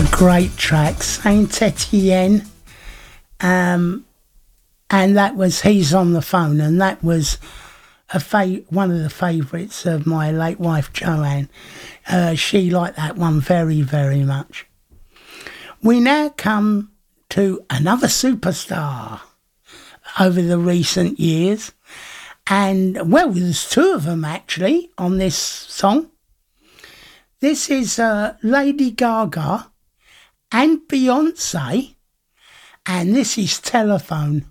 a great track, Saint Etienne, and that was He's on the Phone, and that was one of the favourites of my late wife Joanne. She liked that one very, very much. We now come to another superstar over the recent years, and well, there's two of them actually on this song. This is Lady Gaga and Beyonce, and this is Telephone.